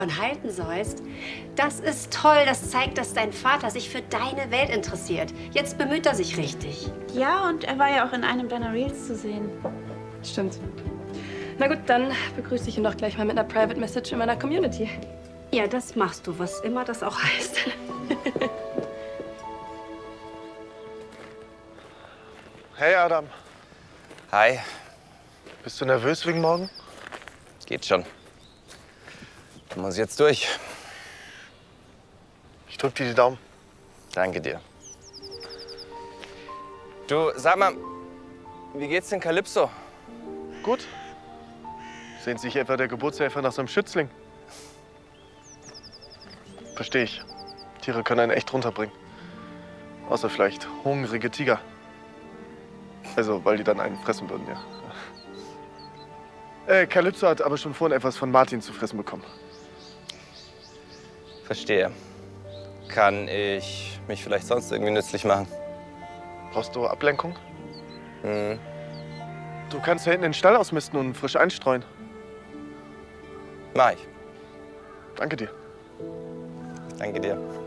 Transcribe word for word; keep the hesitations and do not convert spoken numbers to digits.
halten sollst. Das ist toll. Das zeigt, dass dein Vater sich für deine Welt interessiert. Jetzt bemüht er sich richtig. Ja, und er war ja auch in einem deiner Reels zu sehen. Stimmt. Na gut, dann begrüße ich ihn doch gleich mal mit einer Private Message in meiner Community. Ja, das machst du, was immer das auch heißt. Hey Adam, Hi. bist du nervös wegen morgen? Geht schon. Da muss ich jetzt durch. Ich drück dir die Daumen. Danke dir. Du, sag mal, wie geht's denn Calypso? Gut. Sehnt sich etwa der Geburtshelfer nach so einem Schützling? Verstehe ich. Tiere können einen echt runterbringen. Außer vielleicht hungrige Tiger. Also, weil die dann einen fressen würden, ja. Äh, Calypso hat aber schon vorhin etwas von Martin zu fressen bekommen. Verstehe. Kann ich mich vielleicht sonst irgendwie nützlich machen? Brauchst du Ablenkung? Hm. Du kannst da hinten den Stall ausmisten und frisch einstreuen. Mach ich. Danke dir. Danke dir.